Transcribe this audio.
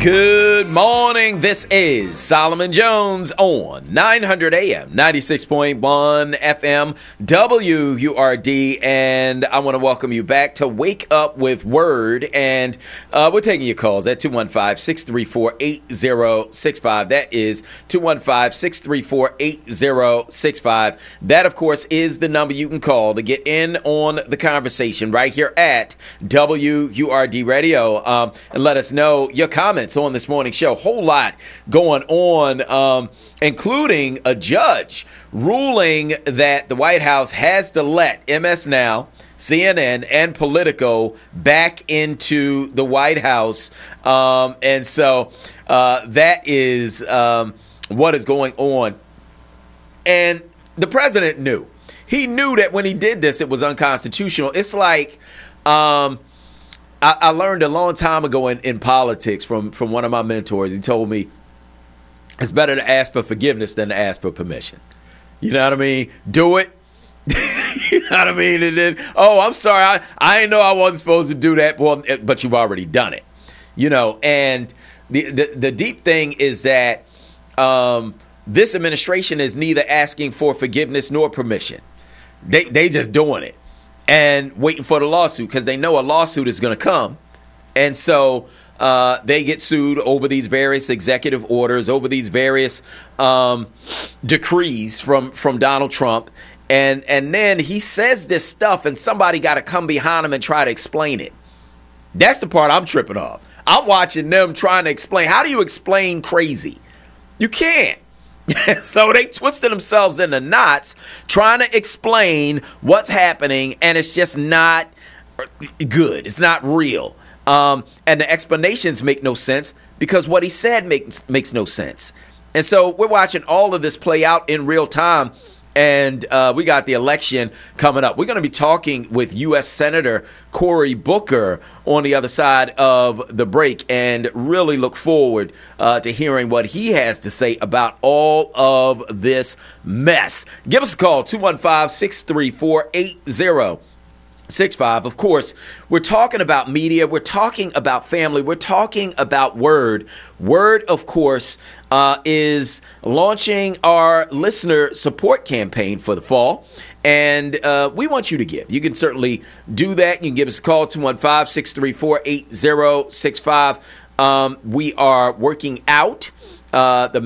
Good morning. This is Solomon Jones on 900 AM, 96.1 FM, WURD, and I want to welcome you back to Wake Up with Word, and we're taking your calls at 215-634-8065. That is 215-634-8065. That, of course, is the number you can call to get in on the conversation right here at WURD Radio, and let us know your comments on this morning's show. Whole lot going on, including a judge ruling that the White House has to let MS Now, CNN, and Politico back into the White House. And so that is what is going on. And the president knew. He knew that when he did this, it was unconstitutional. It's like I learned a long time ago in politics from one of my mentors. He told me it's better to ask for forgiveness than to ask for permission. You know what I mean? Do it. You know what I mean? And then, oh, I'm sorry. I didn't know I wasn't supposed to do that. Well, but you've already done it. You know, and the deep thing is that this administration is neither asking for forgiveness nor permission. They just doing it. And waiting for the lawsuit because they know a lawsuit is going to come. And so they get sued over these various executive orders, over these various decrees from Donald Trump. And then he says this stuff and somebody got to come behind him and try to explain it. That's the part I'm tripping off. I'm watching them trying to explain. How do you explain crazy? You can't. So they twisted themselves into knots trying to explain what's happening, and it's just not good. It's not real. And the explanations make no sense because what he said makes no sense. And so we're watching all of this play out in real time, and we got the election coming up. We're going to be talking with U.S. Senator Cory Booker on the other side of the break and really look forward to hearing what he has to say about all of this mess. Give us a call, 215-634-8065. Of course, we're talking about media. We're talking about family. We're talking about Word. Word, of course, is launching our listener support campaign for the fall. And we want you to give. You can certainly do that. You can give us a call, 215-634-8065. We are working out the